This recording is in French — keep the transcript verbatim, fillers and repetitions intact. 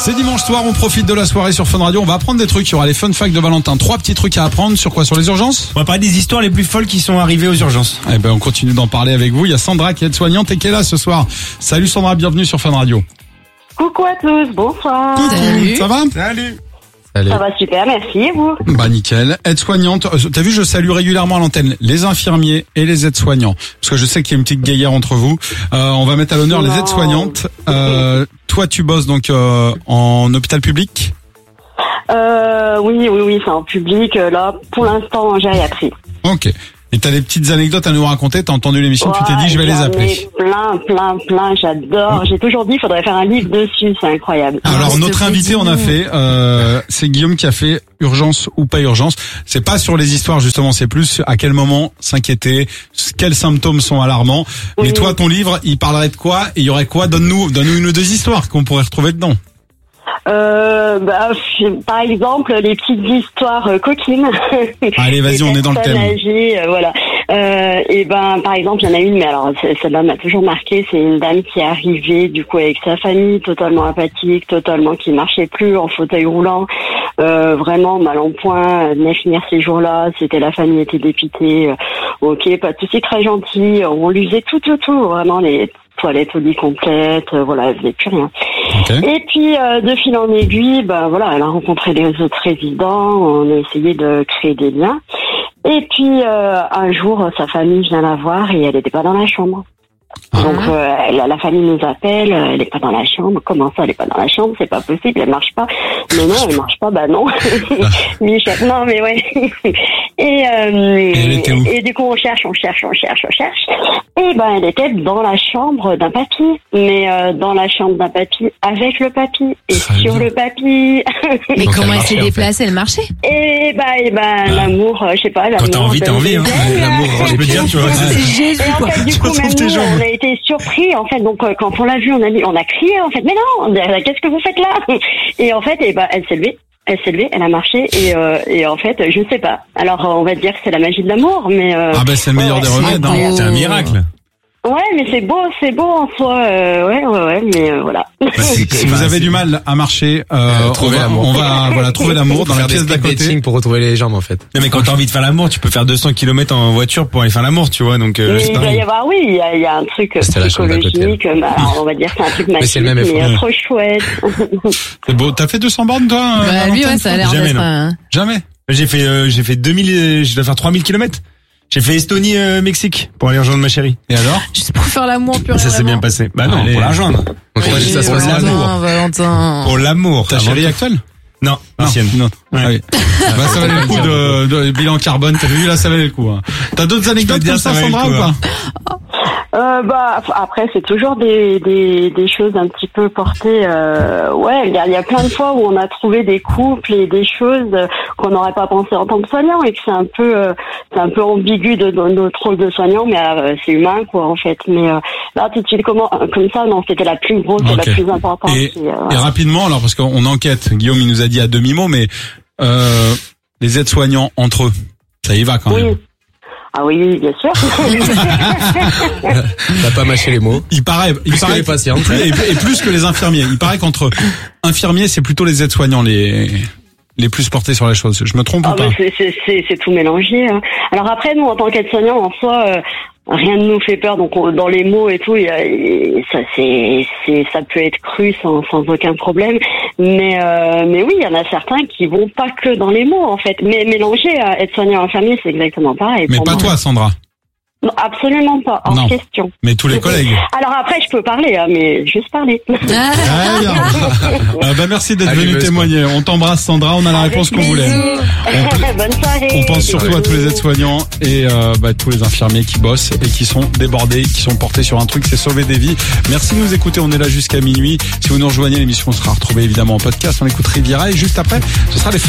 C'est dimanche soir, on profite de la soirée sur Fun Radio. On va apprendre des trucs. Il y aura les fun facts de Valentin. Trois petits trucs à apprendre. Sur quoi? Sur les urgences? On va parler des histoires les plus folles qui sont arrivées aux urgences. Eh ben, on continue d'en parler avec vous. Il y a Sandra qui est aide-soignante et qui est là ce soir. Salut Sandra, bienvenue sur Fun Radio. Coucou à tous, bonsoir. Salut. Ça va? Salut. Salut. Ça va super, merci, et vous? Bah nickel. Aide-soignante. T'as vu, je salue régulièrement à l'antenne les infirmiers et les aides-soignants. Parce que je sais qu'il y a une petite guéguerre entre vous. Euh, on va mettre à l'honneur les aides-soignantes. Euh, toi, tu bosses donc euh, en hôpital public? Euh, oui, oui, oui, c'est en public. Là, pour l'instant, en gériatrie. Ok. Et t'as des petites anecdotes à nous raconter? T'as entendu l'émission, ouais, tu t'es dit je vais les appeler. Plein, plein, plein. J'adore. J'ai toujours dit il faudrait faire un livre dessus. C'est incroyable. Alors notre invité, on a fait, euh, c'est Guillaume qui a fait urgence ou pas urgence. C'est pas sur les histoires justement, c'est plus à quel moment s'inquiéter, quels symptômes sont alarmants. Oui. Mais toi, ton livre, il parlerait de quoi? Et il y aurait quoi? Donne-nous, donne-nous une ou deux histoires qu'on pourrait retrouver dedans. Euh, bah, par exemple, les petites histoires euh, coquines. Allez, vas-y, on est dans le thème. Âgées, euh, voilà. Euh, et ben, par exemple, il y en a une, mais alors celle-là m'a toujours marqué. C'est une dame qui est arrivée, du coup, avec sa famille, totalement apathique, totalement qui marchait plus, en fauteuil roulant, euh, vraiment mal en point. Elle venait finir ces jours-là. C'était la famille était dépitée. Euh, ok, pas de souci, très gentil. On lui faisait tout, tout, tout, vraiment les toilettes au lit complète. Euh, voilà, elle faisait plus rien. Okay. Et puis euh, de fil en aiguille, ben voilà, elle a rencontré les autres résidents, on a essayé de créer des liens. Et puis euh, un jour, sa famille vient la voir et elle n'était pas dans la chambre. Ah. Donc euh, la, la famille nous appelle, elle n'est pas dans la chambre. Comment ça, elle n'est pas dans la chambre? C'est pas possible, elle marche pas. Mais non, elle marche pas. Bah non. Michel, non mais ouais. Et, euh, et, et du coup on cherche, on cherche, on cherche, on cherche. Et ben elle était dans la chambre d'un papy, mais euh, dans la chambre d'un papy avec le papy et Très sur bien. le papy. Mais donc comment elle s'est déplacée? Elle marchait? Et ben et ben ah. l'amour, euh, je sais pas. L'amour, quand t'as envie, t'as envie. Hein. L'amour, je peux dire, tu vois. C'est Jésus. Et en fait du coup même nous, on a été surpris en fait. Donc euh, quand on l'a vu, on a dit, on a crié en fait. Mais non, qu'est-ce que vous faites là? Et en fait, et ben elle s'est levée. Elle s'est levée, elle a marché et euh, et en fait, je sais pas. Alors on va dire que c'est la magie de l'amour, mais euh, ah ben c'est le meilleur ouais, des remèdes. Hein. C'est un miracle. Ouais, mais c'est beau, c'est beau en soi. Euh, ouais, ouais, ouais, mais euh, voilà. Bah, si vous avez du mal à marcher, euh, euh, trouver on va, l'amour. on va voilà trouver l'amour dans la pièce d'à côté pour retrouver les jambes en fait. Non mais quand t'as envie de faire l'amour, tu peux faire deux cents kilomètres en voiture pour aller faire l'amour, tu vois. Donc euh, mais il doit y avoir, oui, il y a, il y a un truc psychologique. Bah, on va dire c'est un truc magique, mais, c'est le même mais euh, trop chouette. C'est beau. T'as fait deux cents bornes toi? Bah lui ouais, ça a l'air d'être. Un... Jamais. J'ai fait euh, j'ai fait deux mille, je dois faire trois mille kilomètres. J'ai fait Estonie, euh, Mexique, pour aller rejoindre ma chérie. Et alors? Juste pour faire l'amour, pur. Ça s'est bien passé. Bah non, Allez. pour la rejoindre. Donc oui, juste ça pour l'amour. Valentin. Pour l'amour. Ta chérie actuelle? Non, ancienne. Non. Ouais. Ah oui. Bah, ça valait le coup de, de bilan carbone. T'as vu, là, ça valait le coup. Hein. T'as d'autres anecdotes comme ça, Sandra, ou pas? Euh, bah après c'est toujours des des des choses un petit peu portées. Euh, ouais, il y a, y a plein de fois où on a trouvé des couples et des choses qu'on n'aurait pas pensé en tant que soignant et que c'est un peu euh, c'est un peu ambigu de, de notre rôle de soignant, mais euh, c'est humain quoi en fait. Mais euh, là tout de suite comment comme ça non, c'était la plus grosse et okay. la plus importante. Et, et, euh, et rapidement alors parce qu'on enquête. Guillaume il nous a dit à demi mot, mais euh, les aides-soignants entre eux, ça y va quand oui. même. Ah oui, bien sûr. T'as pas mâché les mots. Il paraît, il plus paraît que les patients. Et, et plus que les infirmiers. Il paraît qu'entre infirmiers, c'est plutôt les aides-soignants les les plus portés sur la chose. Je me trompe ah ou pas? bah c'est, c'est, c'est, c'est tout mélangé. Hein. Alors après, nous, en tant qu'aides-soignants, en soi, euh, rien ne nous fait peur. Donc on, dans les mots et tout, il y a, ça, c'est, c'est, ça peut être cru sans, sans aucun problème. Mais, euh, mais oui, il y en a certains qui vont pas que dans les mots en fait. Mais mélanger euh, aide-soignant infirmier, c'est exactement pareil. Mais pas moi. Toi, Sandra. Non, absolument pas, en non. question. Mais tous les collègues. Alors après, je peux parler, hein, mais juste parler. Ah, bien. euh, bah, merci d'être venu témoigner. On t'embrasse, Sandra, on a la réponse qu'on voulait. On, Bonne soirée. On pense surtout à tous les aides-soignants et euh, bah, tous les infirmiers qui bossent et qui sont débordés, qui sont portés sur un truc, c'est sauver des vies. Merci de nous écouter, on est là jusqu'à minuit. Si vous nous rejoignez, l'émission sera retrouvée évidemment en podcast. On écoute Riviera et juste après, ce sera les